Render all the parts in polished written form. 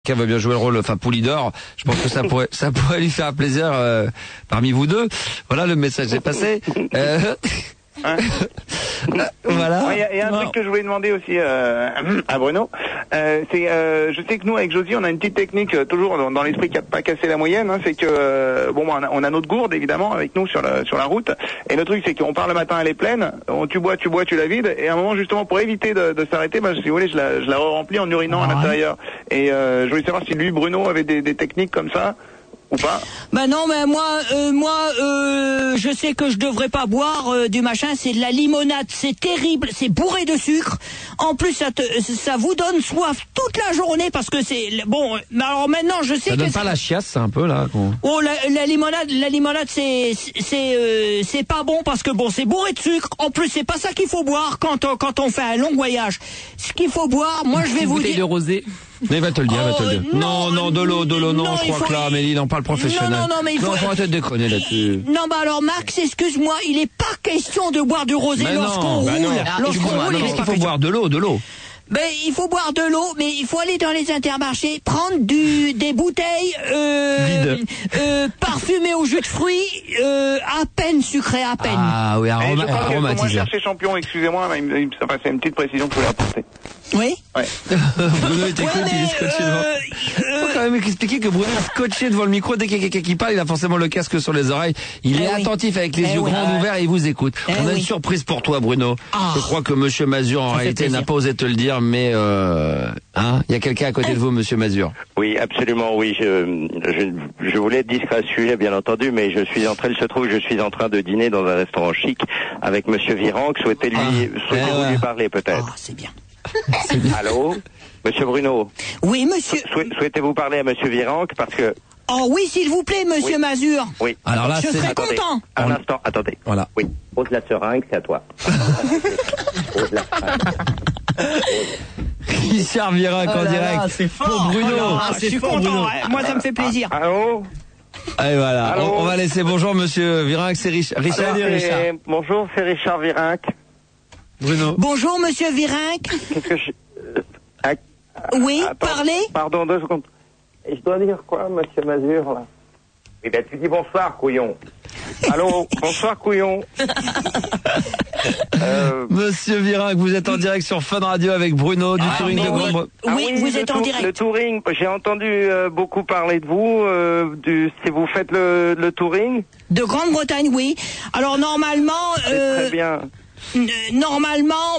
Qui va bien jouer le rôle, enfin Poulidor, je pense que ça pourrait lui faire plaisir parmi vous deux. Voilà, le message est passé. Voilà. Il y a un truc que je voulais demander aussi à Bruno. Je sais que nous avec Josie, on a une petite technique toujours dans l'esprit qui a pas cassé la moyenne. Hein, c'est que on a notre gourde évidemment avec nous sur la route. Et le truc c'est qu'on part le matin, elle est pleine. Tu bois, tu la vides. Et à un moment justement pour éviter de s'arrêter, si vous voulez, je la remplis en urinant à l'intérieur. Et je voulais savoir si lui, Bruno, avait des techniques comme ça. Ou pas? Bah non, mais moi, je sais que je devrais pas boire du machin. C'est de la limonade, c'est terrible, c'est bourré de sucre. En plus, ça vous donne soif toute la journée parce que c'est bon. Mais alors maintenant, je sais ça que donne pas la chiasse, c'est un peu là. Oh, la limonade, c'est pas bon parce que bon, c'est bourré de sucre. En plus, c'est pas ça qu'il faut boire quand on fait un long voyage. Ce qu'il faut boire, moi, je vais vous dire. De rosé. Mais va te le dire, Non, de l'eau, non, je crois que là, Amélie, on parle professionnel. Non, mais il faut... Non, faut arrêter de déconner là-dessus. Non, bah alors, Max, excuse-moi, il est pas question de boire du rosé lorsqu'on roule. Lorsqu'on roule, il faut boire de l'eau. Ben, il faut boire de l'eau, mais il faut aller dans les intermarchés, prendre des bouteilles parfumées au jus de fruits, à peine sucrées, à peine. Ah oui, aromatisées. Moi, chercher champion, excusez-moi, mais ça passait une petite précision que je voulais apporter. Oui. Ouais. Bruno est écoute, il est scotché devant. Faut quand même expliquer que Bruno est scotché devant le micro. Dès qu'il y a quelqu'un qui parle, il a forcément le casque sur les oreilles. Il est attentif avec les yeux grands ouverts et il vous écoute. On a une surprise pour toi, Bruno. Je crois que Monsieur Mazur, en réalité, n'a pas osé te le dire, mais il y a quelqu'un à côté de vous, Monsieur Mazur. Oui, absolument, oui. Je voulais être discret à ce sujet, bien entendu, mais je suis en train de dîner dans un restaurant chic avec Monsieur Virenque. Souhaitez-vous lui parler, peut-être? Ah, c'est bien. Allô, Monsieur Bruno. Oui, monsieur. Souhaitez-vous parler à Monsieur Virenque parce que. Oh oui, s'il vous plaît, Monsieur Mazur. Oui. Alors là, je serais content. Un instant, attendez. Voilà. Oui. Pose la seringue, c'est à toi. Pose la seringue. Richard Virenque en direct. C'est fort. Pour Bruno. Je suis content. Moi, ça me fait plaisir. Allô. Et voilà. Allô. On va laisser bonjour Monsieur Virenque, c'est Richard. Bonjour, c'est Richard Virenque. Bruno. Bonjour, Monsieur Virenque. Qu'est-ce que je... Oui, Attends, parlez. Pardon, 2 secondes. Et je dois dire quoi, Monsieur Mazur, là? Eh bien, tu dis bonsoir, couillon. Allô, bonsoir, couillon. Monsieur Virenque, vous êtes en direct sur Fun Radio avec Bruno du Touring de Grande. Oui, vous êtes en direct. Le touring, j'ai entendu beaucoup parler de vous. Si vous faites le touring. De Grande-Bretagne, oui. Alors normalement, très bien. Normalement,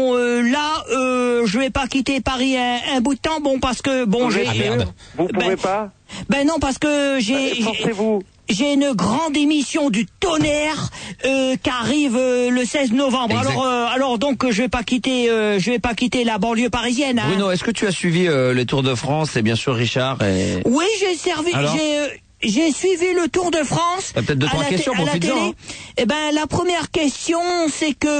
je vais pas quitter Paris un bout de temps, parce que Vous pouvez pas? Ben non, parce que j'ai une grande émission du tonnerre qui arrive le 16 novembre. Exact. Alors donc je vais pas quitter la banlieue parisienne. Hein. Bruno, est-ce que tu as suivi les Tours de France et bien sûr Richard Oui, j'ai suivi le Tour de France. Peut-être 2-3 questions, profites-en. Eh ben, la première question, c'est que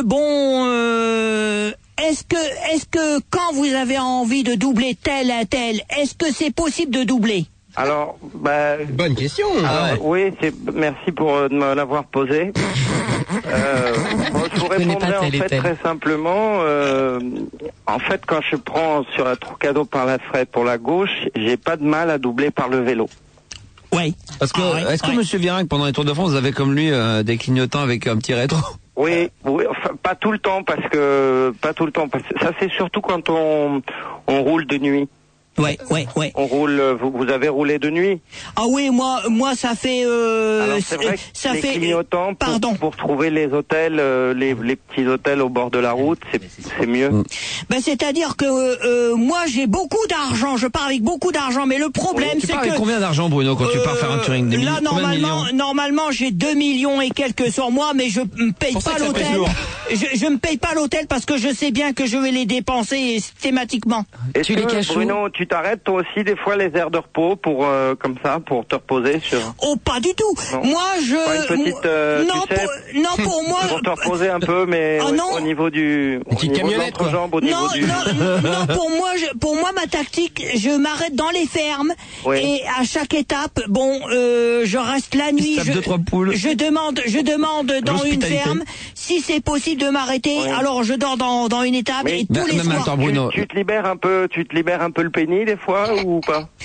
est-ce que quand vous avez envie de doubler tel, est-ce que c'est possible de doubler? Alors, bonne question. Oui, merci pour me l'avoir posé. Je vous répondrai en fait très simplement. En fait, quand je prends sur un Trocado par la Fred pour la gauche, j'ai pas de mal à doubler par le vélo. Oui. Est-ce que Monsieur Virenque, pendant les Tours de France, vous avez comme lui des clignotants avec un petit rétro? Oui, enfin, pas tout le temps parce que ça c'est surtout quand on roule de nuit. Ouais. On roule. Vous avez roulé de nuit? Ah oui, moi ça fait. Alors c'est vrai que ça les fait. clignotants pour trouver les hôtels, les petits hôtels au bord de la route, c'est mieux. Ben c'est-à-dire que moi j'ai beaucoup d'argent, je pars avec beaucoup d'argent, mais le problème c'est que. Tu pars avec combien d'argent, Bruno, quand tu pars faire un touring? Là normalement j'ai 2 millions et quelques sur moi, mais je me paye pas l'hôtel. Je me paye pas l'hôtel parce que je sais bien que je vais les dépenser systématiquement. Et tu les caches, Bruno, tu t'arrêtes toi aussi des fois les aires de repos pour comme ça pour te reposer sur. Oh, pas du tout. Non. Moi Pas une petite pour moi pour te reposer un peu, mais au niveau du camionnette, quoi. Non, pour moi ma tactique, je m'arrête dans les fermes et à chaque étape, je reste la nuit, je demande dans une ferme si c'est possible de m'arrêter. Alors je dors dans une étape et tous les soirs. Bruno, tu te libères un peu le pénis des fois ou pas?